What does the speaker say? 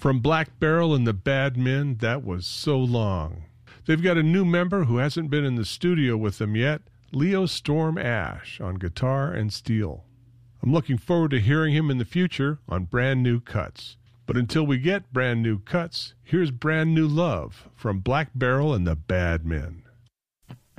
From Black Barrel and the Bad Men, that was so long. They've got a new member who hasn't been in the studio with them yet, Leo Storm Ash, on guitar and steel. I'm looking forward to hearing him in the future on Brand New Cuts. But until we get Brand New Cuts, here's Brand New Love from Black Barrel and the Bad Men.